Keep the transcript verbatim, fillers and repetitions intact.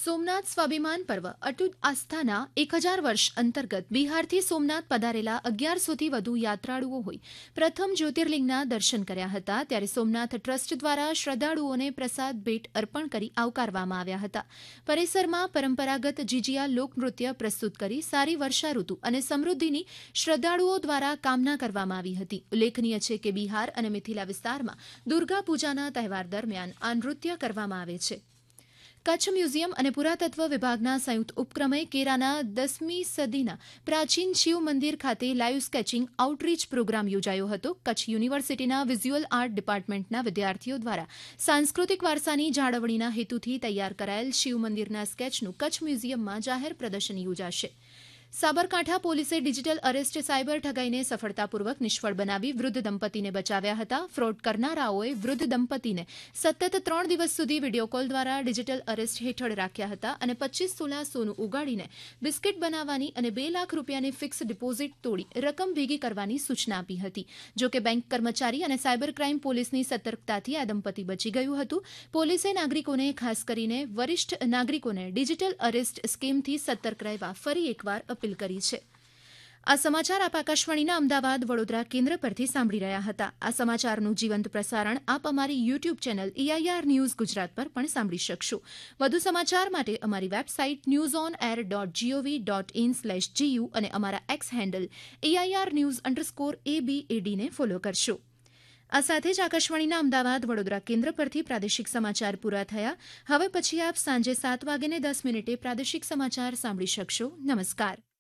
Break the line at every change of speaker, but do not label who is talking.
સોમનાથ સ્વાભિમાન પર્વ અટૂટ આસ્થાના એક હજાર વર્ષ અંતર્ગત બિહારથી સોમનાથ પધારેલા અગિયારસોથી વધુ યાત્રાળુઓ હોઈ પ્રથમ જ્યોતિર્લિંગના દર્શન કર્યા હતા ત્યારે સોમનાથ ટ્રસ્ટ દ્વારા શ્રદ્ધાળુઓને પ્રસાદ ભેટ અર્પણ કરી આવકારવામાં આવ્યા હતા. પરિસરમાં પરંપરાગત જીજીયા લોકનૃત્ય પ્રસ્તુત કરી સારી વર્ષાઋતુ અને સમૃદ્ધિની શ્રદ્ધાળુઓ દ્વારા કામના કરવામાં આવી હતી. ઉલ્લેખનીય છે કે બિહાર અને મિથિલા વિસ્તારમાં દુર્ગા પૂજાના તહેવાર દરમિયાન આ નૃત્ય કરવામાં આવે છે. કચ્છ મ્યુઝિયમ અને પુરાતત્વ વિભાગના સંયુક્ત ઉપક્રમે કેરાના દસમી સદીના પ્રાચીન શિવ મંદિર ખાતે લાઇવ સ્કેચિંગ આઉટરીચ પ્રોગ્રામ યોજાયો હતો. કચ્છ યુનિવર્સિટીના વિઝ્યુઅલ આર્ટ ડિપાર્ટમેન્ટના વિદ્યાર્થીઓ દ્વારા સાંસ્કૃતિક વારસાની જાળવણીના હેતુથી તૈયાર કરાયેલ શિવ મંદિરના સ્કેચનું કચ્છ મ્યુઝિયમમાં જાહેર પ્રદર્શન યોજાશે. સાબરકાંઠા પોલીસે ડિજિટલ અરેસ્ટ સાયબર ઠગાઈને સફળતાપૂર્વક નિષ્ફળ બનાવી વૃદ્ધ દંપતીને બચાવ્યા હતા. ફ્રોડ કરનારાઓએ વૃદ્ધ દંપતીને સતત ત્રણ દિવસ સુધી વિડીયો કોલ દ્વારા ડિજિટલ અરેસ્ટ હેઠળ રાખ્યા હતા અને પચીસ તોલા સોનું ઉગાડીને બિસ્કિટ બનાવવાની અને બે લાખ રૂપિયાની ફિક્સ ડિપોઝિટ તોડી રકમ ભેગી કરવાની સૂચના આપી હતી. જોકે બેંક કર્મચારી અને સાયબર ક્રાઇમ પોલીસની સતર્કતાથી આ દંપતી બચી ગયું હતું. પોલીસે નાગરિકોને ખાસ કરીને વરિષ્ઠ નાગરિકોને ડિજિટલ અરેસ્ટ સ્કીમથી સતર્ક રહેવા ફરી એકવાર અપીલ કરી છે. આ સમાચાર આપ આકાશવાણીના અમદાવાદ વડોદરા કેન્દ્ર પરથી સાંભળી રહ્યા હતા. આ સમાચારનું જીવંત પ્રસારણ આપ અમારી YouTube channel AIR news Gujarat પર પણ સાંભળી શકશો. વધુ સમાચાર માટે અમારી website news on air dot GOV dot in slash GU અને અમારા x handle AIR news underscore એબીએડીને follow કરશો. આ સાથે જ આકાશવાણીના અમદાવાદ વડોદરા કેન્દ્ર પરથી પ્રાદેશિક સમાચાર પૂરા થયા. હવે પછી આપ સાંજે સાત વાગ્યે દસ મિનિટે પ્રાદેશિક સમાચાર સાંભળી શકશો. નમસ્કાર.